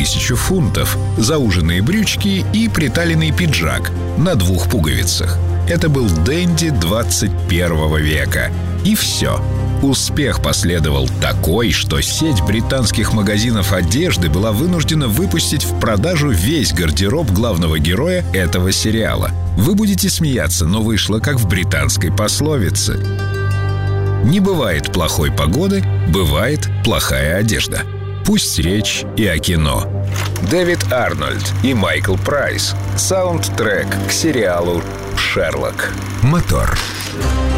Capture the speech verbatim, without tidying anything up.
тысячу фунтов, зауженные брючки и приталенный пиджак на двух пуговицах. Это был денди двадцать первого века. И все. Успех последовал такой, что сеть британских магазинов одежды была вынуждена выпустить в продажу весь гардероб главного героя этого сериала. Вы будете смеяться, но вышло как в британской пословице. Не бывает плохой погоды, бывает плохая одежда. Пусть речь и о кино. Дэвид Арнольд и Майкл Прайс. Саундтрек к сериалу «Шерлок». Мотор.